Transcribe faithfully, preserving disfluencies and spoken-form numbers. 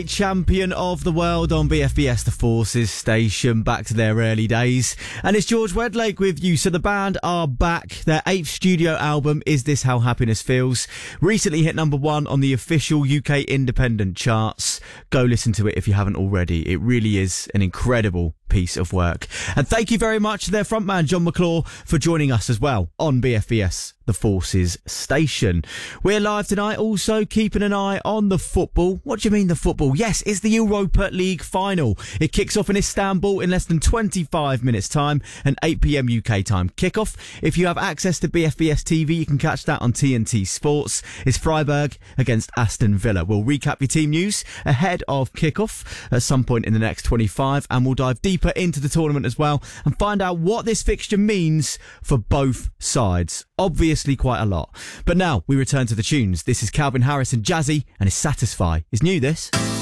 Champion of the world on B F B S, the Forces Station, back to their early days. And it's George Wedlake with you. So the band are back. Their eighth studio album, Is This How Happiness Feels, recently hit number one on the official U K independent charts. Go listen to it if you haven't already. It really is an incredible piece of work. And thank you very much to their frontman, John McClure, for joining us as well on B F B S, the Forces Station. We're live tonight, also keeping an eye on the football. What do you mean the football? Yes, it's the Europa League final. It kicks off in Istanbul in less than twenty-five minutes time, an eight p.m. U K time kickoff. If you have access to B F B S T V, you can catch that on T N T Sports. It's Freiburg against Aston Villa. We'll recap your team news ahead of kickoff at some point in the next twenty-five, and we'll dive deeper into the tournament as well and find out what this fixture means for both sides. Obviously quite a lot. But now we return to the tunes. This is Calvin Harris and Jazzy, and his Satisfy is new, this.